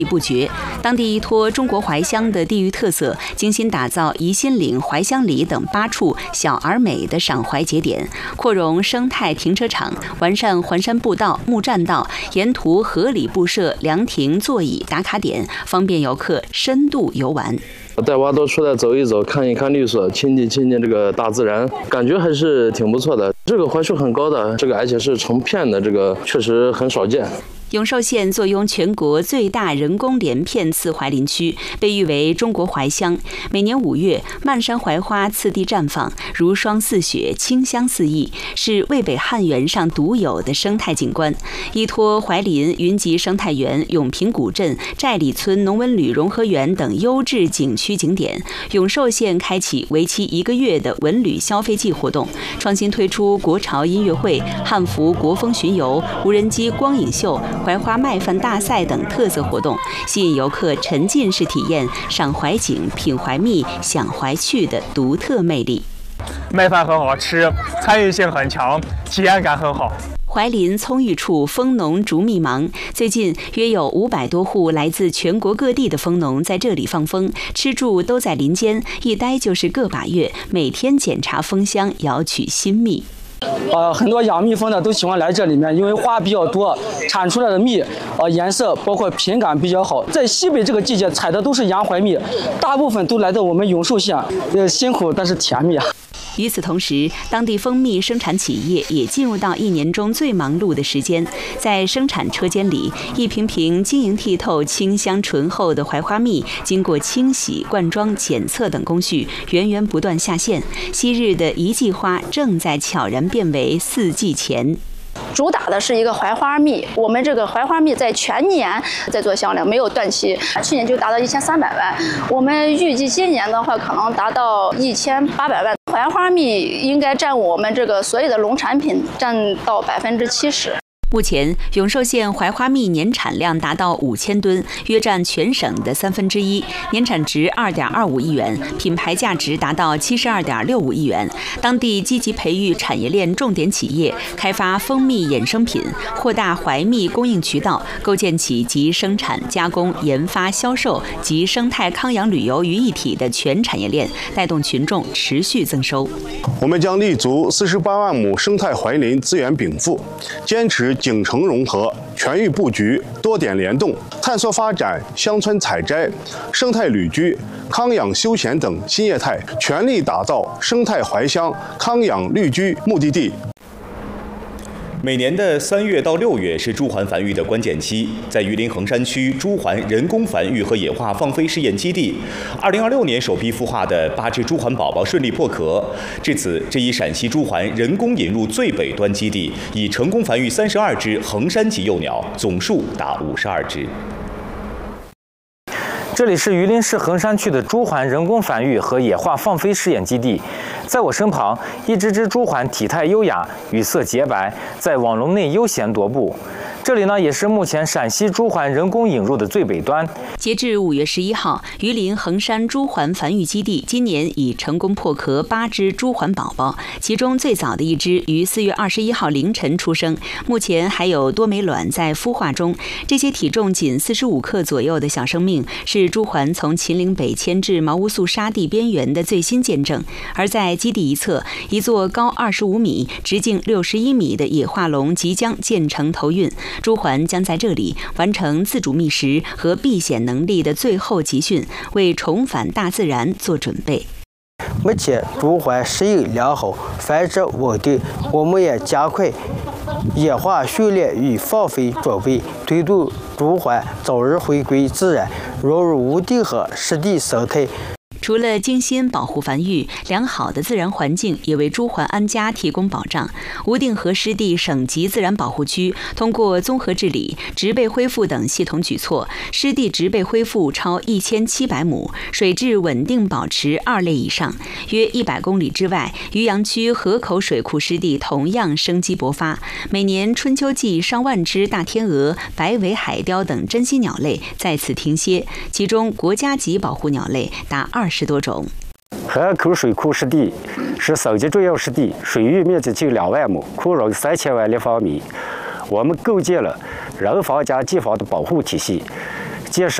不绝，当地依托中国怀乡的地域特色，精心打造宜兴岭、怀乡里等8处小而美的赏怀节点，扩容生态停车场，完善环山步道、木栈道，沿途合理布设凉亭、座椅、打卡点，方便游客深度游玩。 带娃都出来走一走，看一看绿色，亲近这个大自然，感觉还是挺不错的。这个槐树很高的，而且是成片的，这个确实很少见。 永寿县坐拥全国最大人工连片次槐林区，被誉为中国槐乡。每年5月，漫山槐花次第绽放，如霜似雪，清香四溢，是渭北汉源上独有的生态景观。依托槐林、云集生态园、永平古镇、寨里村农文旅融合园等优质景区景点，永寿县开启为期1个月的文旅消费季活动，创新推出国潮音乐会、汉服国风巡游、无人机光影秀、槐花卖饭大赛等特色活动，吸引游客沉浸式体验赏槐景、品槐蜜、享槐趣的独特魅力。 卖饭很好吃，参与性很强，体验感很好。 槐林葱郁处，蜂农逐蜜忙。最近约有500多户来自全国各地的蜂农在这里放蜂，吃住都在林间，一待就是个把月，每天检查蜂箱，摇取新蜜。 很多养蜜蜂的都喜欢来这里面，因为花比较多，产出来的蜜，颜色包括品感比较好。在西北这个季节采的都是洋槐蜜，大部分都来到我们永寿县，辛苦但是甜蜜啊。 与此同时，当地蜂蜜生产企业也进入到1年中最忙碌的时间。在生产车间里，一瓶瓶晶莹剔透、清香醇厚的槐花蜜，经过清洗、灌装、检测等工序，源源不断下线。昔日的一季花正在悄然变为4季钱。 主打的是一个槐花蜜，我们这个槐花蜜在全年在做销量，没有断期。去年就达到1300万，我们预计今年的话可能达到1800万。槐花蜜应该占我们这个所有的农产品占到70%。 目前，永寿县槐花蜜年产量达到5000吨，约占全省的1/3，年产值2.25亿元，品牌价值达到72.65亿元。当地积极培育产业链重点企业，开发蜂蜜衍生品，扩大槐蜜供应渠道，构建起集生产、加工、研发、销售及生态康养旅游于一体的全产业链，带动群众持续增收。 我们将立足48万亩生态槐林资源禀赋，坚持景城融合、全域布局、多点联动，探索发展乡村采摘、生态旅居、康养休闲等新业态，全力打造生态槐乡康养绿居目的地。 每年的3月到6月是朱鹮繁育的关键期，在榆林衡山区朱鹮人工繁育和野化放飞试验基地，2026年首批孵化的8只朱鹮宝宝顺利破壳。至此，这一陕西朱鹮人工引入最北端基地，已成功繁育32只衡山籍幼鸟，总数达52只。 这里是榆林市衡山区的朱鹮人工繁育和野化放飞试验基地。在我身旁，一只只朱鹮体态优雅，羽色洁白，在网笼内悠闲踱步。这里呢，也是目前陕西朱鹮人工引入的最北端。 截至5月11号，榆林衡山朱鹮繁育基地今年已成功破壳8只朱鹮宝宝，其中最早的一只于4月21号凌晨出生，目前还有多枚卵在孵化中。这些体重仅45克左右的小生命，是朱鹮从秦岭北迁至毛乌素沙地边缘的最新见证。而在基地一侧，一座高25米、直径61米的野化笼即将建成投运。朱鹮将在这里完成自主觅食和避险能力的最后集训，为重返大自然做准备。 目前朱鹮适应良好，繁殖稳定，我们也加快野化训练与放飞准备，推动朱鹮早日回归自然，融入无定河湿地生态。 除了精心保护繁育，良好的自然环境也为朱鹮安家提供保障。无定河湿地省级自然保护区通过综合治理、植被恢复等系统举措，湿地植被恢复超1700亩，水质稳定保持2类以上。约100公里之外，渔阳区河口水库湿地同样生机勃发，每年春秋季上万只大天鹅、白尾海雕等珍稀鸟类在此停歇，其中国家级保护鸟类达20多种。 河口水库湿地是省级重要湿地，水域面积近2万亩，库容3000万立方米。我们构建了人防加机防的保护体系， 接受